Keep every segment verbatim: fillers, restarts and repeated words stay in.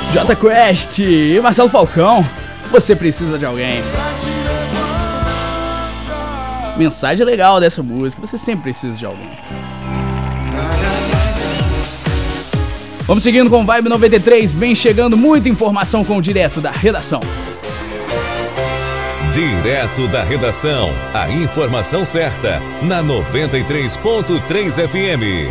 J Quest e Marcelo Falcão, você precisa de alguém. Mensagem legal dessa música, você sempre precisa de alguém. Vamos seguindo com Vibe noventa e três, bem chegando muita informação com o Direto da Redação. Direto da Redação, a informação certa, na noventa e três ponto três F M.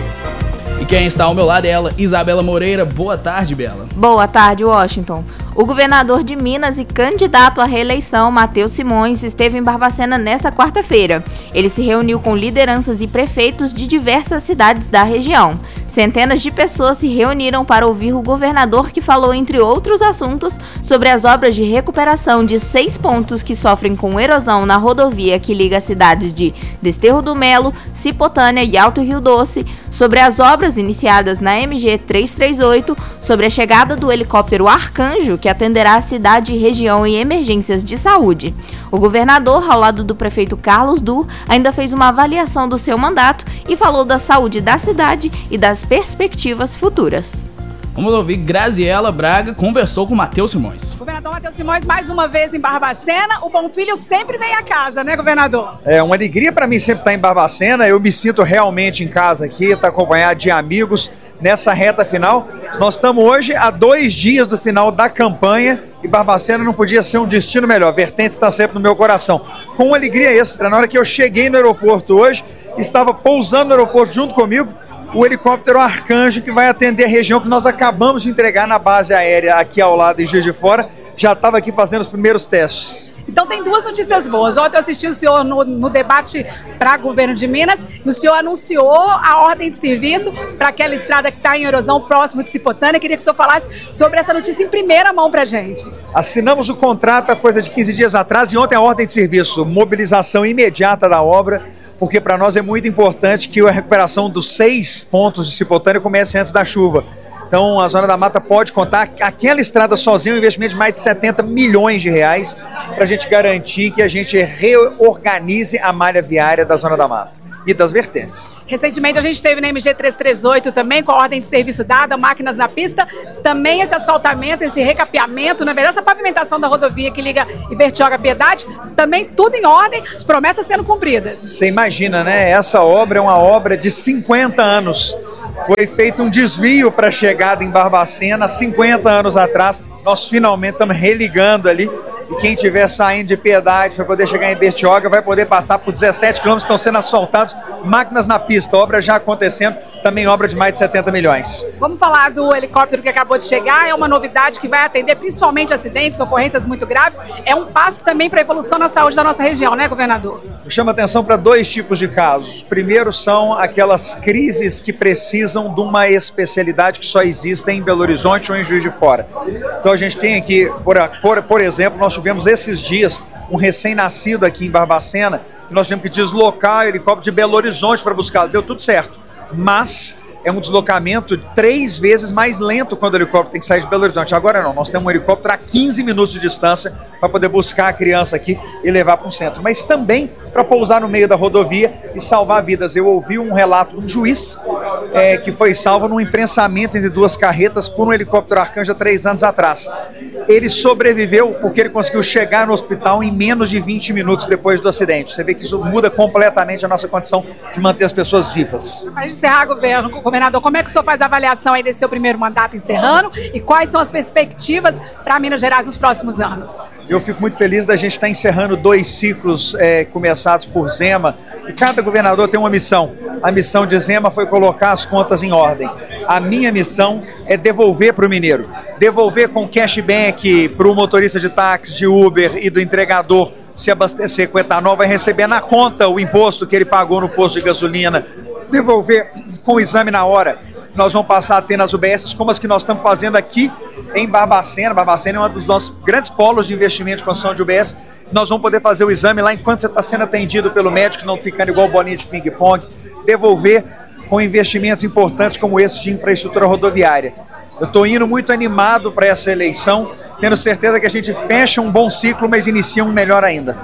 E quem está ao meu lado é ela, Isabela Moreira. Boa tarde, Bela. Boa tarde, Washington. O governador de Minas e candidato à reeleição, Matheus Simões, esteve em Barbacena nesta quarta-feira. Ele se reuniu com lideranças e prefeitos de diversas cidades da região. Centenas de pessoas se reuniram para ouvir o governador, que falou, entre outros assuntos, sobre as obras de recuperação de seis pontos que sofrem com erosão na rodovia que liga as cidades de Desterro do Melo, Cipotânia e Alto Rio Doce, sobre as obras iniciadas na M G trezentos e trinta e oito, sobre a chegada do helicóptero Arcanjo, que atenderá a cidade e região em emergências de saúde. O governador, ao lado do prefeito Carlos Du, ainda fez uma avaliação do seu mandato e falou da saúde da cidade e das perspectivas futuras. Vamos ouvir. Graziela Braga conversou com Matheus Simões. Governador Matheus Simões, mais uma vez em Barbacena. O Bom Filho sempre vem a casa, né, governador? É uma alegria para mim sempre estar em Barbacena. Eu me sinto realmente em casa aqui, estar acompanhado de amigos nessa reta final. Nós estamos hoje a dois dias do final da campanha e Barbacena não podia ser um destino melhor. Vertentes está sempre no meu coração. Com uma alegria extra, na hora que eu cheguei no aeroporto hoje, estava pousando no aeroporto junto comigo o helicóptero Arcanjo, que vai atender a região que nós acabamos de entregar na base aérea aqui ao lado em Juiz de Fora. Já estava aqui fazendo os primeiros testes. Então tem duas notícias boas. Ontem eu assisti o senhor no, no debate para governo de Minas e o senhor anunciou a ordem de serviço para aquela estrada que está em erosão próximo de Cipotânia. Queria que o senhor falasse sobre essa notícia em primeira mão para a gente. Assinamos o contrato há coisa de quinze dias atrás e ontem a ordem de serviço, mobilização imediata da obra, porque para nós é muito importante que a recuperação dos seis pontos de Cipotânia comece antes da chuva. Então a Zona da Mata pode contar aquela estrada sozinha um investimento de mais de setenta milhões de reais para a gente garantir que a gente reorganize a malha viária da Zona da Mata e das vertentes. Recentemente a gente teve na M G trezentos e trinta e oito também, com a ordem de serviço dada, máquinas na pista, também esse asfaltamento, esse recapeamento, na verdade essa pavimentação da rodovia que liga Ibertioga à Piedade, também tudo em ordem, as promessas sendo cumpridas. Você imagina, né? Essa obra é uma obra de cinquenta anos. Foi feito um desvio para a chegada em Barbacena cinquenta anos atrás. Nós finalmente estamos religando ali. E quem estiver saindo de Piedade para poder chegar em Bertioga vai poder passar por dezessete quilômetros, estão sendo asfaltados, máquinas na pista, obra já acontecendo, também obra de mais de setenta milhões. Vamos falar do helicóptero que acabou de chegar, é uma novidade que vai atender principalmente acidentes, ocorrências muito graves, é um passo também para a evolução na saúde da nossa região, né, governador? Eu chamo a atenção para dois tipos de casos. Primeiro são aquelas crises que precisam de uma especialidade que só existe em Belo Horizonte ou em Juiz de Fora. Então a gente tem aqui, por, por, por exemplo, nós tivemos esses dias um recém-nascido aqui em Barbacena, que nós tivemos que deslocar o helicóptero de Belo Horizonte para buscar. Deu tudo certo, mas é um deslocamento três vezes mais lento quando o helicóptero tem que sair de Belo Horizonte. Agora não, nós temos um helicóptero a quinze minutos de distância para poder buscar a criança aqui e levar para um centro, mas também para pousar no meio da rodovia e salvar vidas. Eu ouvi um relato de um juiz é, que foi salvo num imprensamento entre duas carretas por um helicóptero Arcanjo há três anos atrás. Ele sobreviveu porque ele conseguiu chegar no hospital em menos de vinte minutos depois do acidente. Você vê que isso muda completamente a nossa condição de manter as pessoas vivas. Para encerrar, governo, governador, como é que o senhor faz a avaliação aí desse seu primeiro mandato encerrando e quais são as perspectivas para Minas Gerais nos próximos anos? Eu fico muito feliz da gente estar encerrando dois ciclos é, começados por Zema, e cada governador tem uma missão. A missão de Zema foi colocar as contas em ordem. A minha missão é devolver para o mineiro, devolver com cashback para o motorista de táxi, de Uber e do entregador se abastecer com etanol, vai receber na conta o imposto que ele pagou no posto de gasolina, devolver com o exame na hora. Nós vamos passar a ter nas U B S como as que nós estamos fazendo aqui em Barbacena. Barbacena é um dos nossos grandes polos de investimento de construção de U B S. Nós vamos poder fazer o exame lá enquanto você está sendo atendido pelo médico, não ficando igual bolinha de ping-pong, devolver com investimentos importantes como esse de infraestrutura rodoviária. Eu estou indo muito animado para essa eleição, tendo certeza que a gente fecha um bom ciclo, mas inicia um melhor ainda.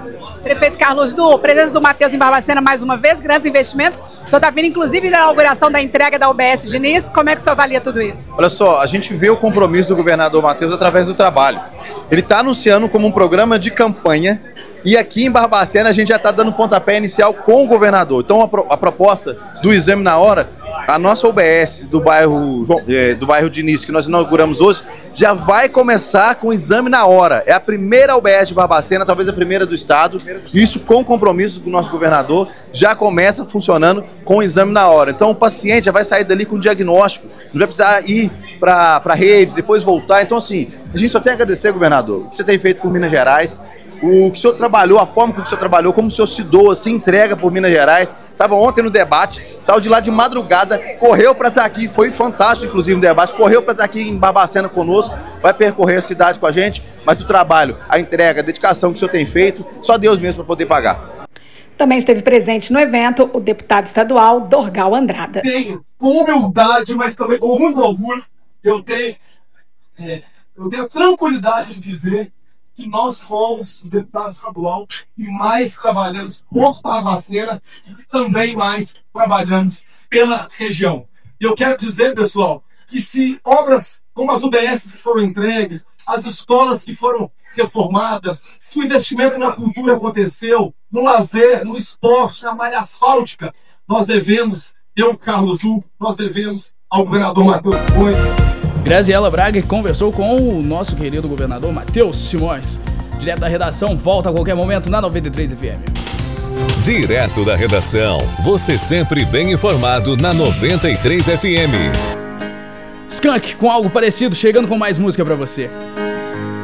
Prefeito Carlos Du, presença do Matheus em Barbacena mais uma vez, grandes investimentos. O senhor está vindo, inclusive, da inauguração da entrega da U B S Diniz. Como é que o senhor avalia tudo isso? Olha só, a gente vê o compromisso do governador Matheus através do trabalho. Ele está anunciando como um programa de campanha e aqui em Barbacena a gente já está dando pontapé inicial com o governador. Então a, pro, a proposta do exame na hora, a nossa U B S do bairro, é, do bairro Diniz, que nós inauguramos hoje, já vai começar com o exame na hora. É a primeira U B S de Barbacena, talvez a primeira do estado. Isso com compromisso do nosso governador, já começa funcionando com o exame na hora. Então o paciente já vai sair dali com o diagnóstico, não vai precisar ir para a rede, depois voltar. Então assim, a gente só tem a agradecer, governador, o que você tem feito por Minas Gerais, o que o senhor trabalhou, a forma que o senhor trabalhou, como o senhor se doa, se entrega por Minas Gerais. Estava ontem no debate, saiu de lá de madrugada, correu para estar aqui, foi fantástico inclusive o debate, correu para estar aqui em Barbacena conosco, vai percorrer a cidade com a gente, mas o trabalho, a entrega, a dedicação que o senhor tem feito, só Deus mesmo para poder pagar. Também esteve presente no evento o deputado estadual Dorgal Andrada. Tenho, com humildade, mas também com muito orgulho, eu tenho, é, eu tenho a tranquilidade de dizer que nós fomos o deputado estadual e mais trabalhamos por Barbacena e também mais trabalhamos pela região. E eu quero dizer, pessoal, que se obras como as U B S que foram entregues, as escolas que foram reformadas, se o investimento na cultura aconteceu, no lazer, no esporte, na malha asfáltica, nós devemos, eu, Carlos Du, nós devemos ao governador Matheus Simões. Graziela Braga conversou com o nosso querido governador Matheus Simões. Direto da redação, volta a qualquer momento na noventa e três F M. Direto da redação, você sempre bem informado na noventa e três F M. Skank com algo parecido, chegando com mais música pra você.